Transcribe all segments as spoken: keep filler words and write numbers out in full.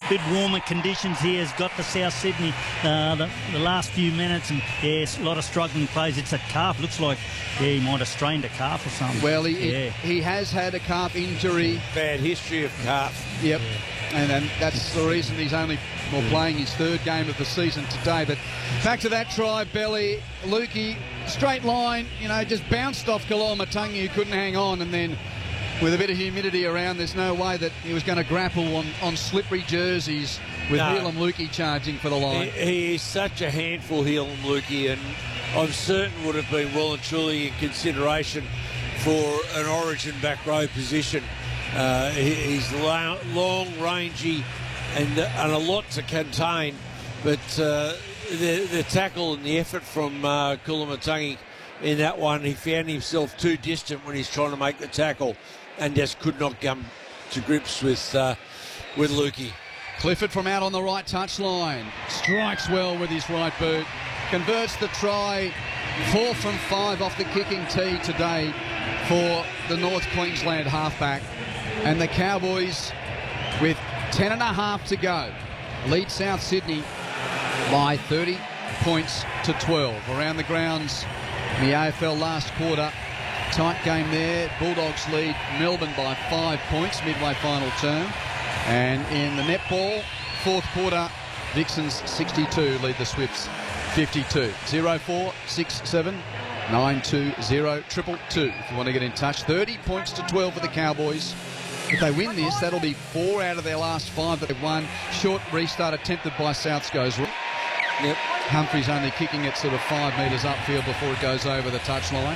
bit warmer conditions here has got to South Sydney uh, the, the last few minutes, and yes, a lot of struggling plays. It's a calf. Looks like yeah, he might have strained a calf or something. Well, he yeah. he, he has had a calf injury. Bad history of calf. Yep. Yeah. And, and that's the reason he's only well, playing his third game of the season today. But back to that try, Belly. Lukey, straight line, you know, just bounced off Koloamatangi, who couldn't hang on. And then with a bit of humidity around, there's no way that he was going to grapple on, on slippery jerseys with no. Heilum Lukey charging for the line. He, he is such a handful, Heilum Lukey, and I'm certain would have been well and truly in consideration for an Origin back row position. Uh, he, he's long, long, rangy, and and a lot to contain. But uh, the the tackle and the effort from uh, Koloamatangi in that one, he found himself too distant when he's trying to make the tackle, and just could not come to grips with uh, with Lukey. Clifford from out on the right touchline strikes well with his right boot, converts the try. Four from five off the kicking tee today for the North Queensland halfback. And the Cowboys, with ten and a half to go, lead South Sydney by thirty points to twelve. Around the grounds in the A F L last quarter, tight game there. Bulldogs lead Melbourne by five points, midway final term. And in the netball, fourth quarter, Vixens sixty-two lead the Swifts fifty-two. zero four six seven nine two zero two two if you want to get in touch. thirty points to twelve for the Cowboys. If they win this, that'll be four out of their last five that they've won. Short restart attempted by Souths goes wrong. Yep. Humphries only kicking it sort of five metres upfield before it goes over the touchline.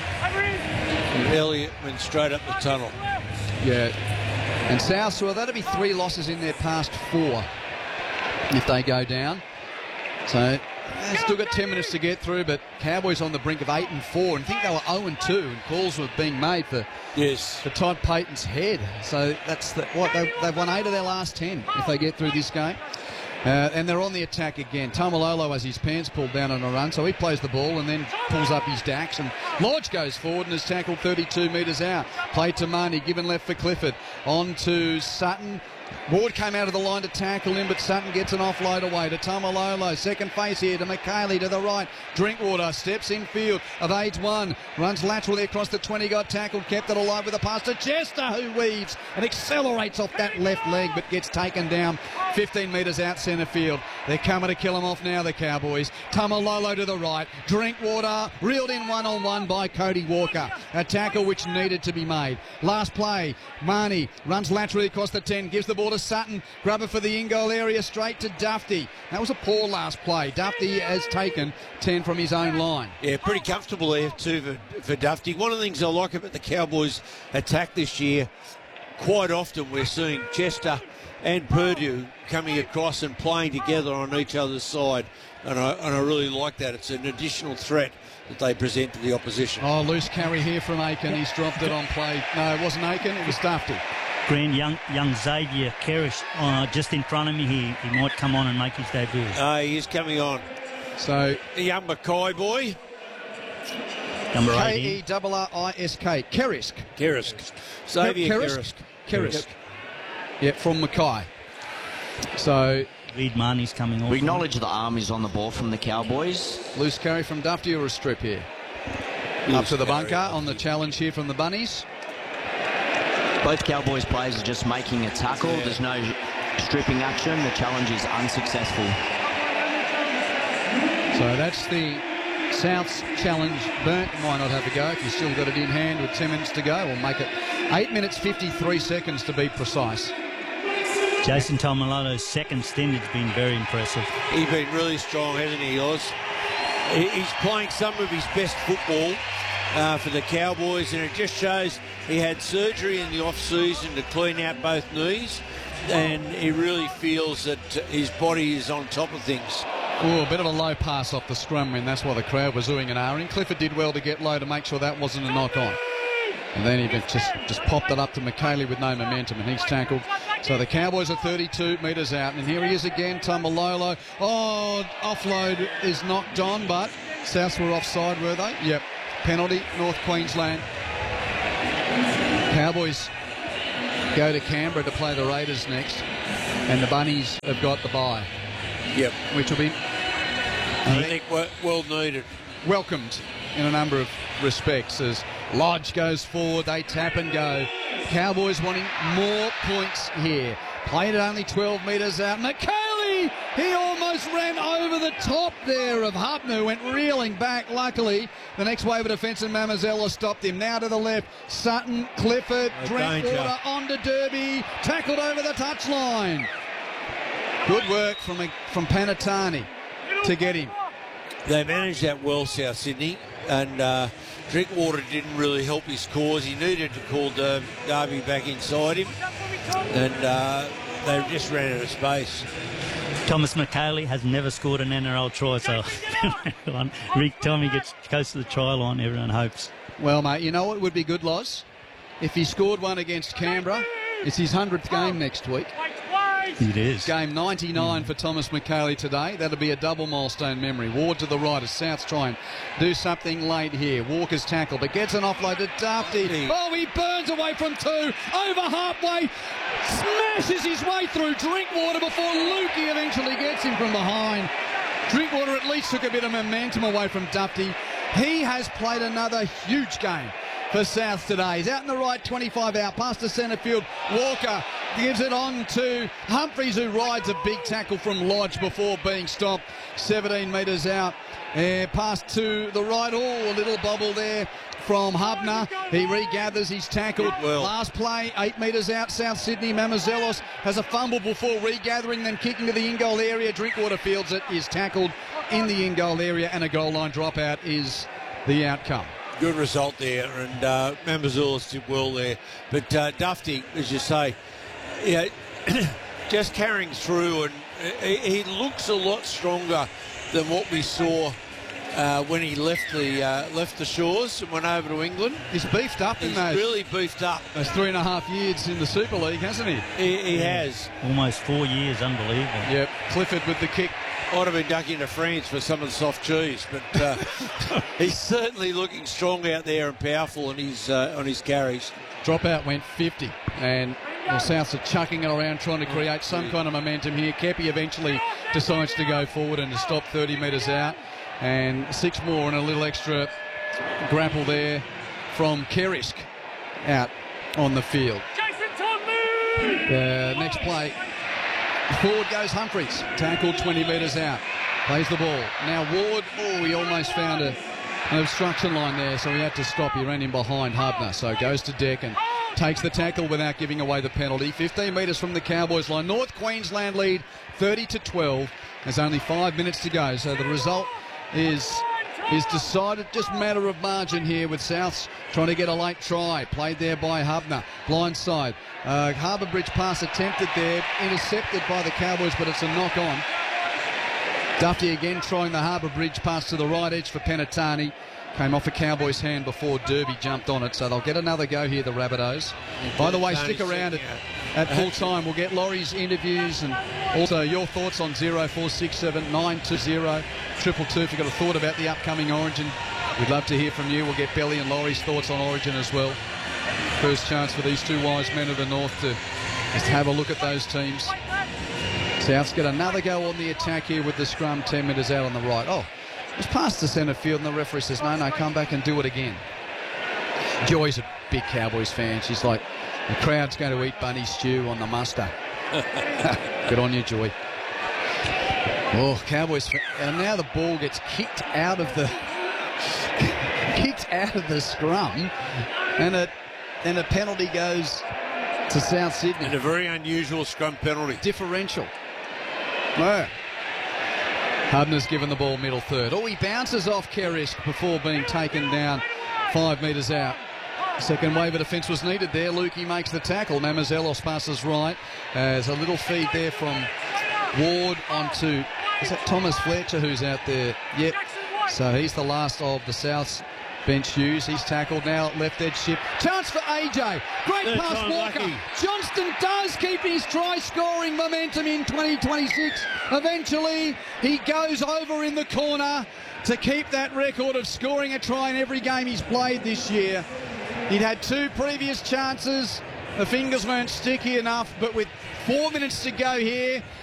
Elliott went straight up the tunnel. Yeah. And Souths, well, that'll be three losses in their past four if they go down. So they've still got ten minutes to get through, but Cowboys on the brink of eight and four, and I think they were oh and two, and calls were being made for yes for Todd Payton's head. So that's the, what they, they've won eight of their last ten if they get through this game. Uh, and they're on the attack again. Tamalolo has his pants pulled down on a run, so he plays the ball and then pulls up his dacks. And Lodge goes forward and is tackled thirty-two metres out. Play to Marnie, given left for Clifford. On to Sutton. Ward came out of the line to tackle him, but Sutton gets an offload away to Tamalolo. Second face here to McKaylee to the right. Drinkwater steps in field, evades one, runs laterally across the twenty, got tackled, kept it alive with a pass to Chester, who weaves and accelerates off that left leg, but gets taken down fifteen metres out centre field. They're coming to kill him off now, the Cowboys. Tamalolo to the right. Drinkwater reeled in one-on-one by Cody Walker. A tackle which needed to be made. Last play, Marnie runs laterally across the ten, gives the ball to Sutton, grubber for the in-goal area, straight to Dufty. That was a poor last play. Dufty has taken ten from his own line. Yeah, pretty comfortable there too for, for Dufty. One of the things I like about the Cowboys' attack this year, quite often we're seeing Chester and Purdue coming across and playing together on each other's side, and I, and I really like that. It's an additional threat that they present to the opposition. Oh, loose carry here from Aiken. He's dropped it on play. No, it wasn't Aiken, it was Dufty. Grand young young Xavier Kerrish uh, just in front of me. He, he might come on and make his debut. Uh, he is coming on. So the young Mackay boy. Number K eighteen. E R R I S K. Kerrisk. Kerrisk. Xavier Kerrisk. Kerrisk. Yeah, from Mackay. So Reed Marnie's coming off. We acknowledge the arm is on the ball from the Cowboys. Loose carry from Dufty or a strip here? Loose Up to the carry. bunker on the challenge here from the Bunnies. Both Cowboys players are just making a tackle. Yeah. There's no stripping action. The challenge is unsuccessful. So that's the South's challenge burnt. Why not have a go if you've still got it in hand with ten minutes to go? We'll make it eight minutes fifty-three seconds to be precise. Jason Tamalolo's second stint has been very impressive. He's been really strong, hasn't he, Oz? He- He's playing some of his best football uh, for the Cowboys, and it just shows he had surgery in the off-season to clean out both knees, and he really feels that his body is on top of things. Oh, a bit of a low pass off the scrum win. That's why the crowd was oohing and ahhing. Clifford did well to get low to make sure that wasn't a knock-on. And then he just, just popped it up to McKaylee with no momentum, and he's tackled. So the Cowboys are thirty-two metres out, and here he is again, Tamalolo. Oh, offload is knocked on, but Souths were offside, were they? Yep. Penalty, North Queensland. Cowboys go to Canberra to play the Raiders next. and the Bunnies have got the bye. Yep. Which will be, I think, well needed. Welcomed in a number of respects as Lodge goes forward, they tap and go. Cowboys wanting more points here. Played it only twelve metres out. McKaylee, he almost ran over the top there of Hubner, went reeling back. Luckily, the next wave of defence and Mamazella stopped him. Now to the left, Sutton, Clifford, Oh, Drinkwater danger. on to Derby, tackled over the touchline. Good work from, a, from Panatani to get him. They managed that well, South Sydney, and uh, Drinkwater didn't really help his cause. He needed to call Der- Derby back inside him, and uh, they just ran out of space. Thomas McKaylee has never scored an N R L try, so everyone, every time he gets close to the try line, everyone hopes. Well, mate, you know what would be good, Loz? If he scored one against Canberra, it's his hundredth game next week. It is. Game ninety-nine for Thomas McKaylee today. That'll be a double milestone memory. Ward to the right as Souths try and do something late here. Walker's tackle, but gets an offload to Dufty. Oh, he burns away from two. Over halfway. Smashes his way through Drinkwater before Lukey eventually gets him from behind. Drinkwater at least took a bit of momentum away from Dufty. He has played another huge game for South today. He's out in the right, twenty-five out, past the centre field. Walker gives it on to Humphries, who rides a big tackle from Lodge before being stopped seventeen metres out. Uh, pass to the right, oh, a little bobble there from Hubner. He regathers, he's tackled. Well. Last play, eight metres out, South Sydney. Mamazelos has a fumble before regathering, then kicking to the in-goal area. Drinkwater fields it, is tackled in the in-goal area, and a goal line dropout is the outcome. Good result there, and uh, Mamazoulis did well there. But uh, Dufty, as you say, yeah, just carrying through, and he, he looks a lot stronger than what we saw uh, when he left the uh, left the shores and went over to England. He's beefed up in He's those, really beefed up. those three and a half years in the Super League, hasn't he? He, he has. Almost four years, unbelievable. Yep. Clifford with the kick. Might have been ducking to France for some of the soft cheese, but uh, he's certainly looking strong out there and powerful on his uh, on his carries. Dropout went fifty, and the Souths are chucking it around, trying to create some kind of momentum here. Kepi eventually decides to go forward and to stop thirty metres out, and six more and a little extra grapple there from Kerisk out on the field. The next play, forward goes Humphries, tackled twenty metres out, plays the ball. Now Ward, oh, he almost found a, an obstruction line there, so he had to stop. He ran in behind Hubner, so goes to Deck and takes the tackle without giving away the penalty. fifteen metres from the Cowboys line. North Queensland lead thirty to twelve. There's only five minutes to go, so the result is is decided. Just a matter of margin here with Souths trying to get a late try. Played there by Hubner. Blindside. Uh, Harbour Bridge pass attempted there. Intercepted by the Cowboys, but it's a knock on. Dufty again trying the Harbour Bridge pass to the right edge for Panatani. Came off a Cowboys hand before Derby jumped on it, so they'll get another go here, the Rabbitohs. By the way, stick around at, at full time. We'll get Laurie's interviews and also your thoughts on zero four six seven nine two zero triple two. If you've got a thought about the upcoming Origin, we'd love to hear from you. We'll get Belly and Laurie's thoughts on Origin as well. First chance for these two wise men of the North to just have a look at those teams. Souths get another go on the attack here with the scrum ten metres out on the right. Oh, it's past the centre field and the referee says, no, no, come back and do it again. Joy's a big Cowboys fan. She's like, the crowd's going to eat bunny stew on the muster. Good on you, Joy. Oh, Cowboys. And now the ball gets kicked out of the kicked out of the scrum, and a, and a penalty goes to South Sydney. And a very unusual scrum penalty. Differential. No. Hubner's given the ball middle third. Oh, he bounces off Kerisk before being taken down five metres out. Second wave of defence was needed there. Lukey makes the tackle. Mamazelos passes right. Uh, there's a little feed there from Ward onto, is that Thomas Fletcher who's out there? Yep. So he's the last of the South's bench use. He's tackled now, left edge ship. Chance for A J. Great Third pass, time Walker. lucky. Johnston does keep his try-scoring momentum in twenty twenty-six. Eventually, he goes over in the corner to keep that record of scoring a try in every game he's played this year. He'd had two previous chances The fingers weren't sticky enough, but with four minutes to go here,